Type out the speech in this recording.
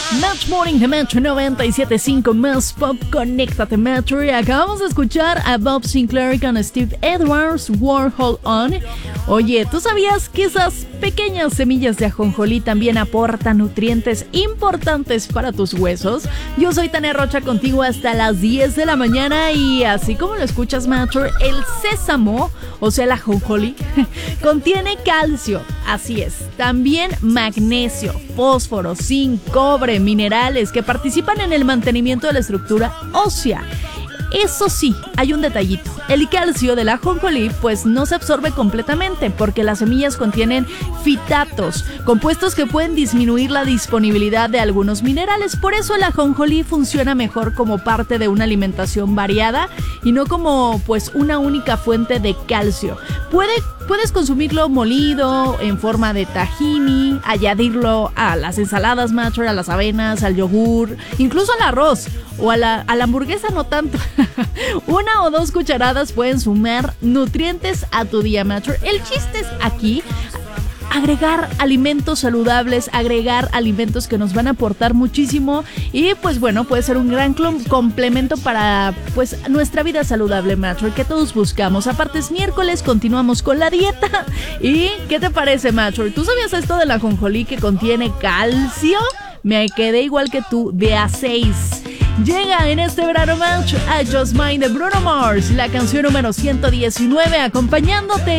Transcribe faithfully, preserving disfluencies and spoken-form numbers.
Match Morning de Metro noventa y siete punto cinco más pop, conéctate Metro. Y acabamos de escuchar a Bob Sinclair con Steve Edwards, Warhol On. Oye, ¿tú sabías que esas pequeñas semillas de ajonjolí también aportan nutrientes importantes para tus huesos? Yo soy Tania Rocha, contigo hasta las diez de la mañana. Y así como lo escuchas Metro, el sésamo, o sea el ajonjolí, contiene calcio, así es, también magnesio, fósforo, zinc, cobre, minerales que participan en el mantenimiento de la estructura ósea. Eso sí, hay un detallito. El calcio del ajonjolí pues no se absorbe completamente porque las semillas contienen fitatos, compuestos que pueden disminuir la disponibilidad de algunos minerales. Por eso el ajonjolí funciona mejor como parte de una alimentación variada y no como pues una única fuente de calcio. Puede, puedes consumirlo molido, en forma de tahini, añadirlo a las ensaladas Matcher, a las avenas, al yogur, incluso al arroz o a la, a la hamburguesa no tanto. Una o dos cucharadas pueden sumar nutrientes a tu día Matcher. El chiste es aquí agregar alimentos saludables, agregar alimentos que nos van a aportar muchísimo y pues bueno, puede ser un gran complemento para pues nuestra vida saludable Matcher que todos buscamos. Aparte es miércoles, continuamos con la dieta. ¿Y qué te parece Matcher? ¿Tú sabías esto del ajonjolí que contiene calcio? Me quedé igual que tú, de a seis. Llega en este verano Match a Just Mine de Bruno Mars, la canción número ciento diecinueve, acompañándote